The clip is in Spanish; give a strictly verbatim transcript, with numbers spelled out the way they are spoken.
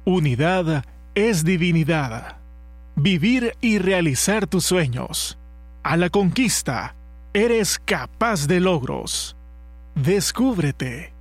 Unidad es divinidad. Vivir y realizar tus sueños. A la conquista, eres capaz de logros. Descúbrete.